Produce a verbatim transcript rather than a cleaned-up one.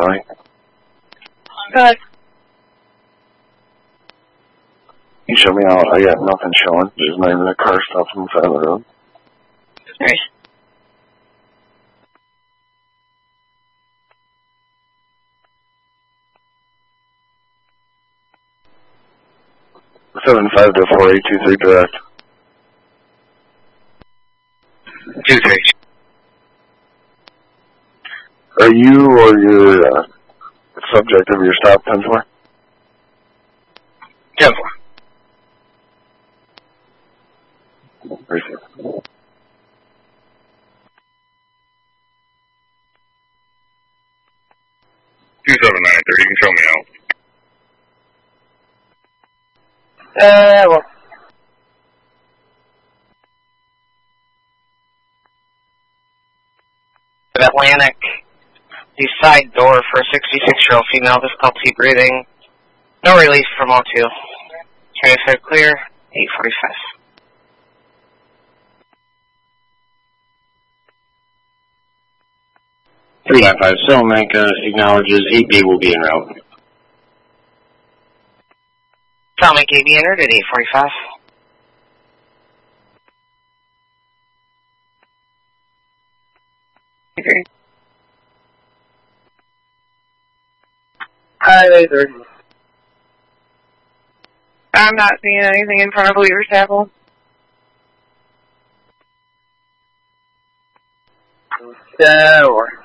Right. Good. You show me out. I got nothing showing. There's not even a car stopped on the side of the road. Nice. Seven five to four eight two three direct. Two three. Are you or your uh, subject of your stop ten four? Ten four. Receive. Two seven nine three. You can show me out. Uh, well. Atlantic, the side door for a sixty-six-year-old female, difficulty breathing. No release from all two. twenty-five clear, eight forty-five. three nine five, Salamanca acknowledges eight B will be en route. Salamanca A B entered at eight forty-five. Okay. Highway thirty. I'm not seeing anything in front of Leader's Chapel. Uh, or